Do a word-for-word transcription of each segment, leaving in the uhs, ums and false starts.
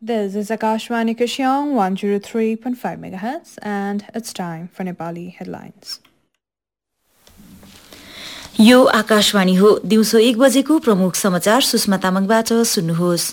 This is Akashvani Kushiong one oh three point five megahertz and it's time for Nepali headlines. यो आकाशवाणी हो दिउँसो एक बजेको प्रमुख समाचार सुषमा तामाङबाट सुन्नुहोस्।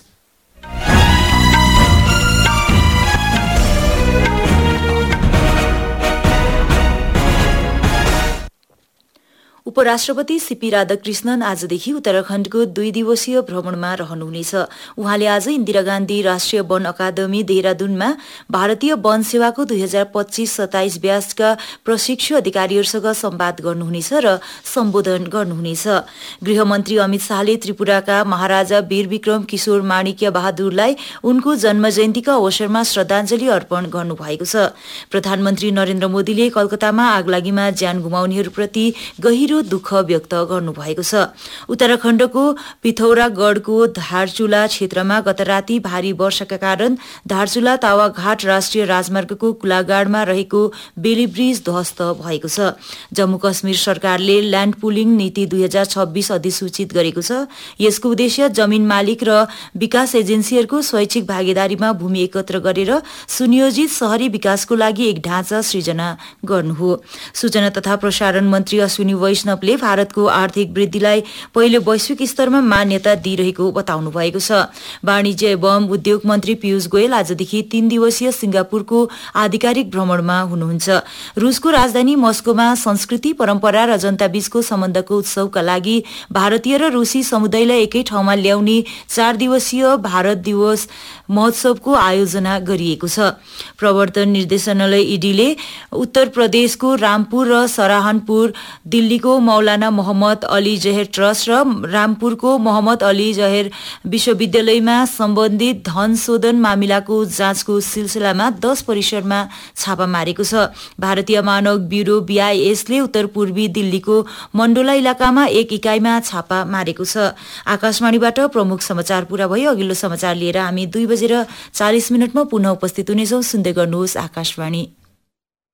उपराष्ट्रपति सीपी राधाकृष्णन आजदेखि उत्तराखण्डको दुई दिवसीय भ्रमणमा रहनुहुनेछ। उहाँले आज इन्दिरा गान्धी राष्ट्रिय वन अकादमी देहरादूनमा भारतीय वन सेवाको दुई हजार पच्चीस सत्ताइस ब्याचका प्रशिक्षु अधिकारीहरूसँग संवाद गर्नुहुनेछ र सम्बोधन गर्नुहुनेछ। गृहमन्त्री अमित शाहले त्रिपुराका महाराजा वीर विक्रम किशोर माणिक्य बहादुरलाई उनको जन्म जयन्तीका अवसरमा श्रद्धाञ्जली अर्पण गर्नुभएको छ। प्रधानमन्त्री नरेन्द्र मोदीले कलकत्तामा आगलागीमा ज्यान गुमाउनेहरूप्रति गहिरो दुःख व्यक्त गर्नुभएको छ। उत्तराखण्डको पिथौरागढ़को धारचुला क्षेत्रमा गत राति भारी वर्षाका कारण धारचुला तावाघाट राष्ट्रिय राजमार्गको कुलागाडमा रहेको बेली ब्रिज ध्वस्त भएको छ। जम्मू कश्मीर सरकारले ल्याण्ड पुलिङ नीति दुई हजार छब्बीस अधिसूचित गरेको छ। यसको उद्देश्य जमीन मालिक र विकास एजेन्सीहरूको स्वैच्छिक भागीदारीमा भूमि एकत्र गरेर सुनियोजित शहरी विकासको लागि एक ढाँचा सृजना गर्नु हो। सूचना तथा प्रसारण मन्त्री अश्विनी वैष्णवले भारतको आर्थिक वृद्धिलाई पहिले वैश्विक स्तरमा मान्यता दिइरहेको बताउनु भएको छ। वाणिज्य एवं उद्योग मन्त्री पीयूष गोयल आजदेखि तीन दिवसीय सिंगापुरको आधिकारिक भ्रमणमा हुनुहुन्छ। रूसको राजधानी मस्कोमा संस्कृति परम्परा र जनताबीचको सम्बन्धको उत्सवका लागि भारतीय र रूसी समुदायलाई एकै ठाउँमा ल्याउने चार दिवसीय भारत दिवस महोत्सवको आयोजना गरिएको छ। प्रवर्तन निर्देशनालय ईडीले उत्तर प्रदेशको रामपुर र सराहनपुर, दिल्लीको मौलाना मोहम्मद अली जहेर ट्रस्ट र रामपुरको मोहम्मद अली जहेर विश्वविद्यालयमा सम्बन्धित धन शोधन मामिलाको जाँचको सिलसिलामा दस परिसरमा छापा मारेको छ। भारतीय मानव ब्यूरो बीआईएसले उत्तर पूर्वी दिल्लीको मण्डोला इलाकामा एक इकाइमा छापा मारेको छ। आकाशवाणीबाट प्रमुख समाचार पूरा भयो। अघिल्लो समाचार लिएर हामी दुई बजेर चालिस मिनटमा पुनः उपस्थित हुनेछौँ। सुन्दै गर्नुहोस् आकाशवाणी।